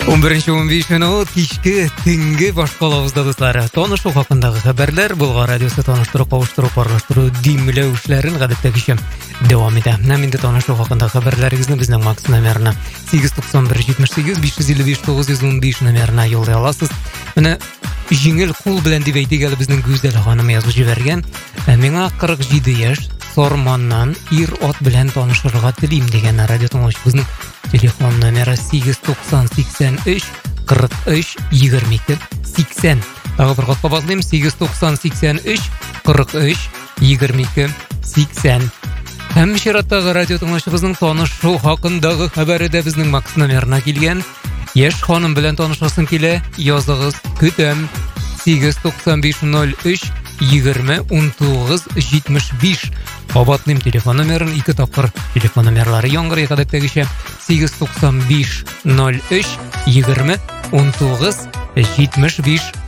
11-15 минут кешкі түнгі башқалауызда достары. Танышу хақындағы хабарлар, бұлға радиосы таныштыру, қауыштыру, парлаштыру, деймілеушілерін ғадеттәгіші девам еді. Нәмінді танышу хақындағы хабарларыңызны біздің Макс номеріна 891-78-555-915 номеріна елдай аласыз. Мені жеңіл қол білән деп әйтегелі біздің Гүзел ханым язып жіберген. Меңа 47 яш, Сорманнан ир от белән танышырга телим деген радио тыңлаучы безнең телефон номеры 890-83-43-22-80. Тагы бер катка баслыйм 890-83-43-22-80. Һәм чираттагы радио тыңлаучыбызның танышу хакындагы хәбәре дә безнең Макс номерына килгән. Яшь ханым белән танышасың килә, языгыз, көтәм 891-20-19-75. Абатлым телефон номерын 2 тапкыр телефон номерлары яңгыр гадәттәгечә 895-03-20-19-75